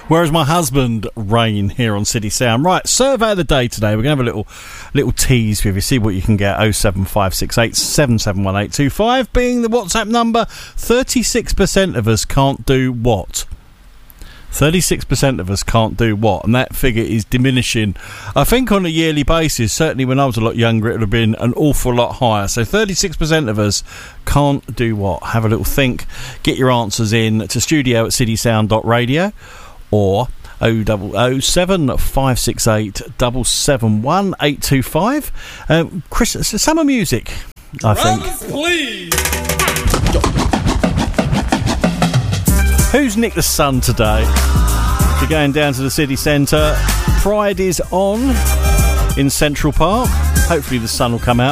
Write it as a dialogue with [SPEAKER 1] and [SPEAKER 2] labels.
[SPEAKER 1] Whereas my husband, Rain, here on City Sound. Right, survey of the day today. We're going to have a little tease with you. See what you can get. 07568 771825 being the WhatsApp number. 36% of us can't do what? 36% of us can't do what? And that figure is diminishing. I think on a yearly basis, certainly when I was a lot younger, it would have been an awful lot higher. So 36% of us can't do what? Have a little think. Get your answers in to studio@citysound.radio or 007 568 771 825. Chris, summer music, I think.
[SPEAKER 2] Please.
[SPEAKER 1] Who's nicked the sun today? You're going down to the city centre. Pride is on in Central Park. Hopefully the sun will come out.